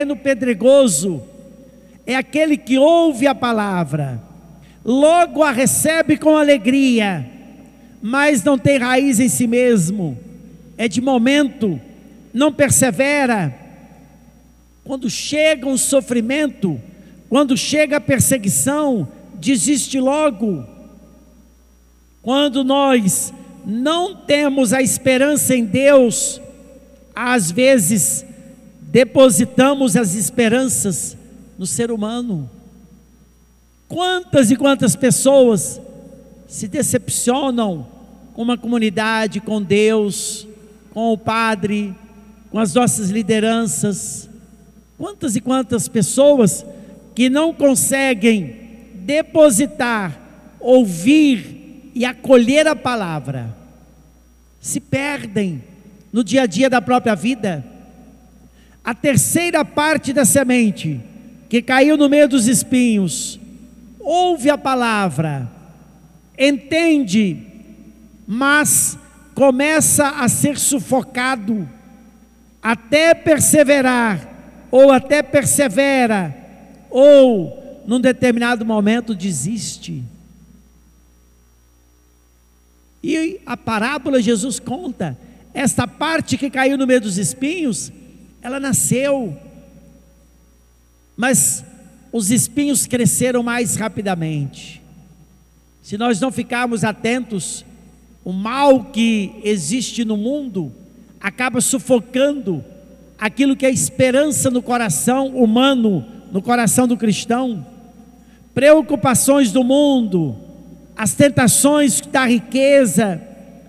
no pedregoso é aquele que ouve a palavra, logo a recebe com alegria, mas não tem raiz em si mesmo, é de momento, não persevera. Quando chega um sofrimento, quando chega a perseguição, desiste logo. Quando nós não temos a esperança em Deus, às vezes depositamos as esperanças no ser humano. Quantas e quantas pessoas se decepcionam com uma comunidade, com Deus, com o Padre, com as nossas lideranças. Quantas e quantas pessoas que não conseguem depositar, ouvir e acolher a palavra, se perdem no dia a dia da própria vida. A terceira parte da semente, que caiu no meio dos espinhos, ouve a palavra, entende, mas começa a ser sufocado, até perseverar, ou até persevera, ou num determinado momento desiste. E a parábola Jesus conta, esta parte que caiu no meio dos espinhos, ela nasceu, mas os espinhos cresceram mais rapidamente. Se nós não ficarmos atentos, o mal que existe no mundo acaba sufocando aquilo que é esperança no coração humano, no coração do cristão. Preocupações do mundo, as tentações da riqueza,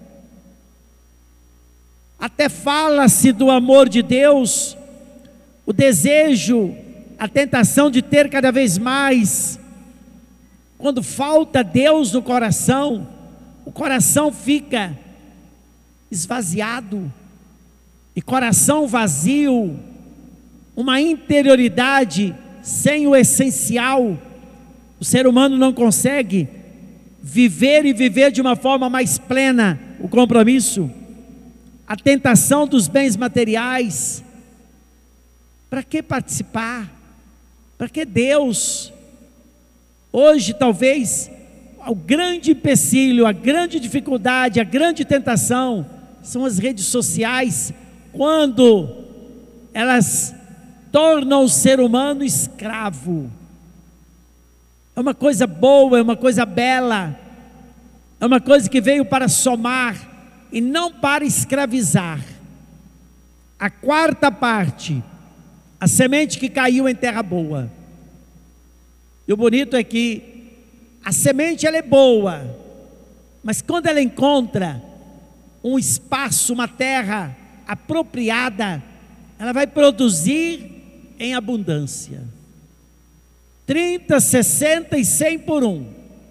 até fala-se do amor de Deus, o desejo, a tentação de ter cada vez mais. Quando falta Deus no coração, o coração fica esvaziado, e coração vazio, uma interioridade sem o essencial, o ser humano não consegue viver e viver de uma forma mais plena o compromisso. A tentação dos bens materiais, para que participar? Para que Deus? Hoje talvez o grande empecilho, a grande dificuldade, a grande tentação são as redes sociais, quando elas tornam o ser humano escravo. É uma coisa boa, é uma coisa bela, é uma coisa que veio para somar e não para escravizar. A quarta parte, a semente que caiu em terra boa. E o bonito é que a semente ela é boa, mas quando ela encontra um espaço, uma terra apropriada, ela vai produzir em abundância. 30, 60 e 100 por um.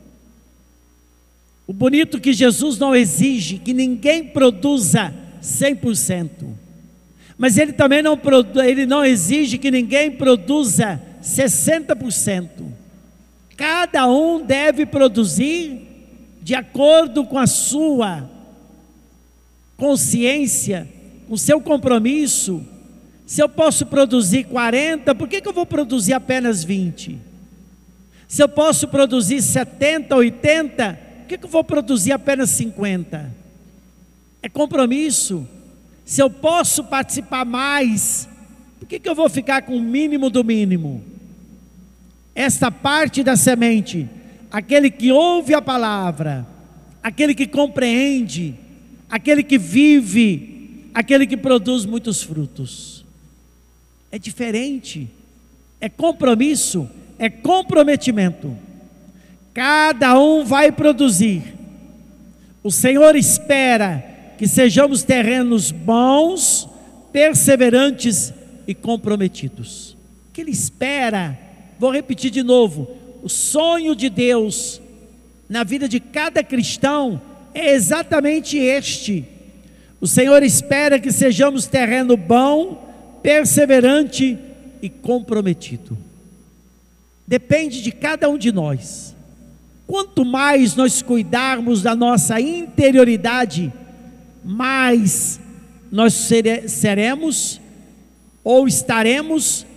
O bonito que Jesus não exige que ninguém produza 100%, mas Ele também não exige que ninguém produza 60%. Cada um deve produzir de acordo com a sua consciência, com o seu compromisso. Se eu posso produzir 40, por que eu vou produzir apenas 20? Se eu posso produzir 70, 80, por que eu vou produzir apenas 50? É compromisso. Se eu posso participar mais, por que eu vou ficar com o mínimo do mínimo? Esta parte da semente, aquele que ouve a palavra, aquele que compreende, aquele que vive, aquele que produz muitos frutos. É diferente, é compromisso, é comprometimento. Cada um vai produzir. O Senhor espera que sejamos terrenos bons, perseverantes e comprometidos. O que Ele espera, vou repetir de novo, o sonho de Deus na vida de cada cristão é exatamente este. O Senhor espera que sejamos terreno bom, perseverante e comprometido. Depende de cada um de nós. Quanto mais nós cuidarmos da nossa interioridade, mais nós seremos ou estaremos